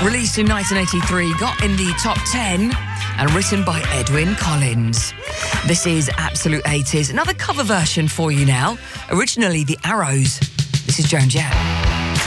Released in 1983, got in the top 10 and written by Edwyn Collins. This is Absolute 80s. Another cover version for you now. Originally, The Arrows. This is Joan Jett.